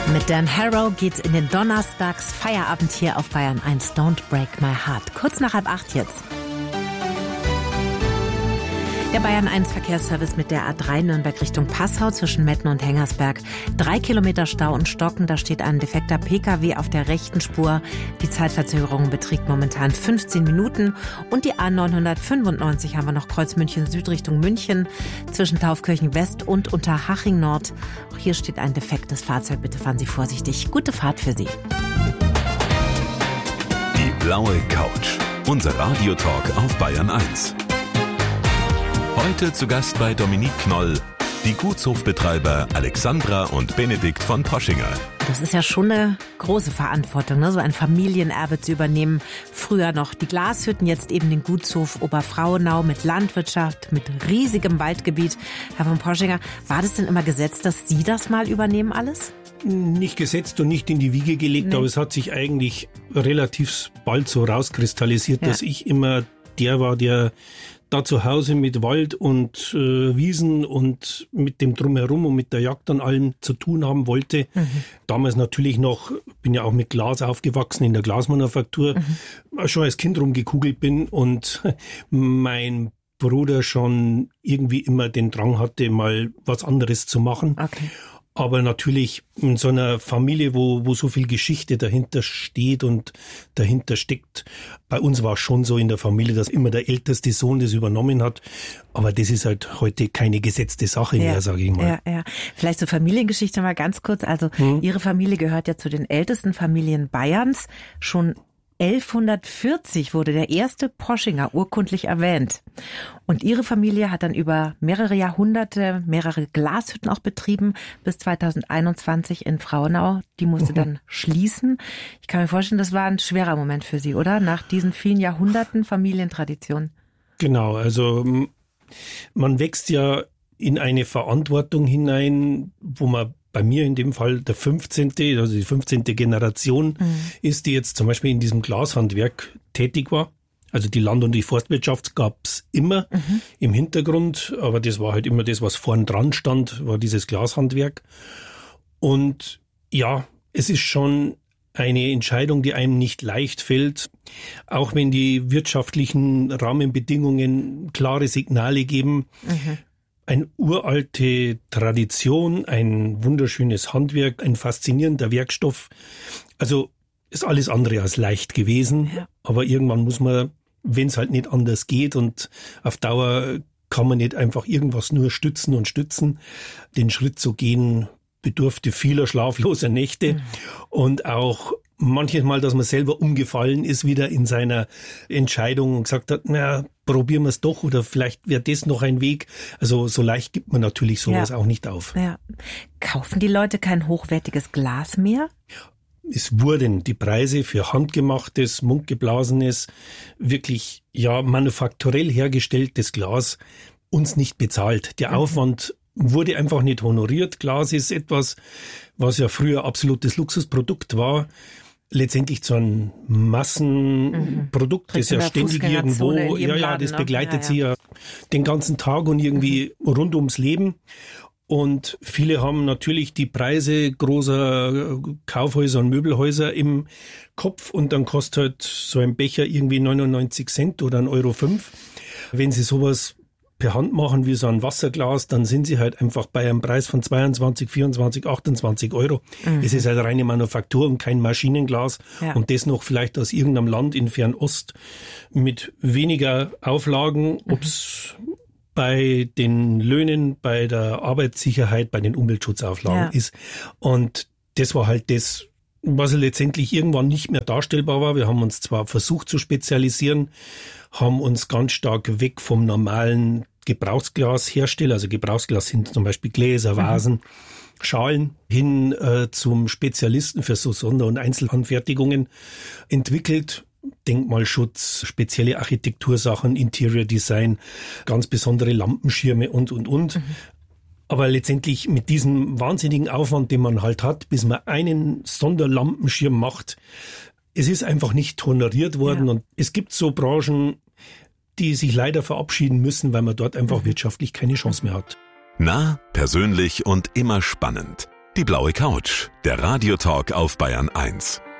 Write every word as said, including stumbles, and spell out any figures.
Mit Dan Harrow geht's in den Donnerstags Feierabend hier auf Bayern eins. Don't Break My Heart. Kurz nach halb acht jetzt. Der Bayern eins Verkehrsservice mit der A drei Nürnberg Richtung Passau zwischen Metten und Hengersberg. Drei Kilometer Stau und Stocken, da steht ein defekter Pkw auf der rechten Spur. Die Zeitverzögerung beträgt momentan fünfzehn Minuten. Und die A neunhundertfünfundneunzig haben wir noch Kreuz München Süd Richtung München zwischen Taufkirchen West und Unterhaching Nord. Auch hier steht ein defektes Fahrzeug. Bitte fahren Sie vorsichtig. Gute Fahrt für Sie. Die blaue Couch. Unser Radiotalk auf Bayern eins. Heute zu Gast bei Dominique Knoll, die Gutshofbetreiber Alexandra und Benedikt von Poschinger. Das ist ja schon eine große Verantwortung, ne? So ein Familienerbe zu übernehmen. Früher noch die Glashütten, jetzt eben den Gutshof Oberfrauenau mit Landwirtschaft, mit riesigem Waldgebiet. Herr von Poschinger, war das denn immer gesetzt, dass Sie das mal übernehmen alles? Nicht gesetzt und nicht in die Wiege gelegt, nee. Aber es hat sich eigentlich relativ bald so rauskristallisiert, ja. Dass ich immer der war, der da zu Hause mit Wald und äh, Wiesen und mit dem Drumherum und mit der Jagd an allem zu tun haben wollte. Mhm. Damals natürlich noch, bin ja auch mit Glas aufgewachsen in der Glasmanufaktur, mhm. schon als Kind rumgekugelt bin und mein Bruder schon irgendwie immer den Drang hatte, mal was anderes zu machen. Okay. Aber natürlich in so einer Familie, wo, wo so viel Geschichte dahinter steht und dahinter steckt. Bei uns war es schon so in der Familie, dass immer der älteste Sohn das übernommen hat. Aber das ist halt heute keine gesetzte Sache mehr, ja, sage ich mal. Ja, ja. Vielleicht zur Familiengeschichte mal ganz kurz. Also hm. Ihre Familie gehört ja zu den ältesten Familien Bayerns. Schon elfhundertvierzig wurde der erste Poschinger urkundlich erwähnt. Und Ihre Familie hat dann über mehrere Jahrhunderte mehrere Glashütten auch betrieben, bis zweitausendeinundzwanzig in Frauenau. Die musste mhm. dann schließen. Ich kann mir vorstellen, das war ein schwerer Moment für Sie, oder? Nach diesen vielen Jahrhunderten Familientradition. Genau, also man wächst ja in eine Verantwortung hinein, wo man bei mir in dem Fall der fünfzehnte, also die fünfzehnte Generation mhm. ist, die jetzt zum Beispiel in diesem Glashandwerk tätig war. Also die Land- und die Forstwirtschaft gab's immer mhm. im Hintergrund, aber das war halt immer das, was vorn dran stand, war dieses Glashandwerk. Und ja, es ist schon eine Entscheidung, die einem nicht leicht fällt, auch wenn die wirtschaftlichen Rahmenbedingungen klare Signale geben. Mhm. Eine uralte Tradition, ein wunderschönes Handwerk, ein faszinierender Werkstoff. Also ist alles andere als leicht gewesen. Ja. Aber irgendwann muss man, wenn es halt nicht anders geht und auf Dauer kann man nicht einfach irgendwas nur stützen und stützen, den Schritt zu gehen, bedurfte vieler schlafloser Nächte mhm. und auch manches Mal, dass man selber umgefallen ist wieder in seiner Entscheidung und gesagt hat, na, probieren wir es doch oder vielleicht wäre das noch ein Weg. Also so leicht gibt man natürlich sowas ja. auch nicht auf. Ja. Kaufen die Leute kein hochwertiges Glas mehr? Es wurden die Preise für handgemachtes, mundgeblasenes, wirklich ja manufakturell hergestelltes Glas uns nicht bezahlt. Der mhm. Aufwand wurde einfach nicht honoriert. Glas ist etwas, was ja früher absolutes Luxusprodukt war, letztendlich zu einem Massenprodukt, mhm. das ja ständig irgendwo, ja, ja, das begleitet ja, ja. sie ja den ganzen Tag und irgendwie mhm. rund ums Leben. Und viele haben natürlich die Preise großer Kaufhäuser und Möbelhäuser im Kopf und dann kostet halt so ein Becher irgendwie neunundneunzig Cent oder ein Euro fünf. Wenn sie sowas per Hand machen wie so ein Wasserglas, dann sind sie halt einfach bei einem Preis von zweiundzwanzig, vierundzwanzig, achtundzwanzig Euro. Mhm. Es ist halt reine Manufaktur und kein Maschinenglas. Ja. Und das noch vielleicht aus irgendeinem Land in Fernost mit weniger Auflagen, mhm. ob's bei den Löhnen, bei der Arbeitssicherheit, bei den Umweltschutzauflagen ja. ist. Und das war halt das, was letztendlich irgendwann nicht mehr darstellbar war. Wir haben uns zwar versucht zu spezialisieren, haben uns ganz stark weg vom normalen Gebrauchsglashersteller, also Gebrauchsglas sind zum Beispiel Gläser, Vasen, mhm. Schalen, hin äh, zum Spezialisten für so Sonder- und Einzelanfertigungen entwickelt. Denkmalschutz, spezielle Architektursachen, Interior Design, ganz besondere Lampenschirme und, und, und. Mhm. Aber letztendlich mit diesem wahnsinnigen Aufwand, den man halt hat, bis man einen Sonderlampenschirm macht, es ist einfach nicht honoriert worden. Ja. Und es gibt so Branchen, die sich leider verabschieden müssen, weil man dort einfach mhm. wirtschaftlich keine Chance mehr hat. Nah, persönlich und immer spannend. Die blaue Couch, der Radiotalk auf Bayern eins.